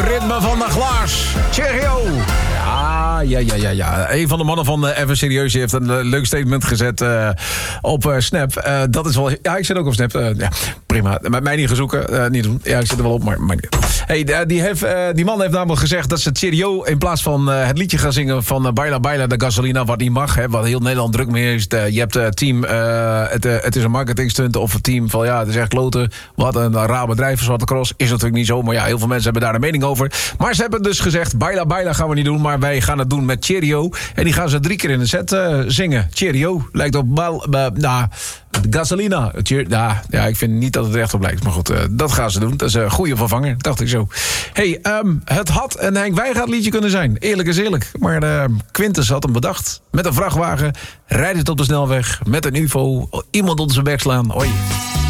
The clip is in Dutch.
ritme van de glaas. Cheerio. Ja. Een van de mannen van Even Serieus heeft een leuk statement gezet op Snap. Dat is wel... Ja, ik zit ook op Snap. Ja, prima. Met mij niet gaan zoeken. Niet doen. Ja, ik zit er wel op, maar niet. Hey, die man heeft namelijk gezegd dat ze Cheerio in plaats van het liedje gaan zingen van Baila Baila de Gasolina, wat niet mag, hè, wat heel Nederland druk mee is. Je hebt team, het is een marketingstunt of een team van ja, het is echt kloten. Wat een raar bedrijf voor Zwarte Cross. Is natuurlijk niet zo, maar ja, heel veel mensen hebben daar een mening over. Maar ze hebben dus gezegd, Baila Baila gaan we niet doen, maar wij gaan het doen met Cheerio. En die gaan ze 3 keer in de set zingen. Cheerio lijkt op Gasolina. Ja, ik vind niet dat het er echt op lijkt. Maar goed, dat gaan ze doen. Dat is een goede vervanger, dacht ik zo. Hey, het had een Henk Wijngaard liedje kunnen zijn. Eerlijk is eerlijk. Maar Quintus had hem bedacht. Met een vrachtwagen, rijdend op de snelweg, met een ufo, iemand onder zijn bek slaan. Hoi.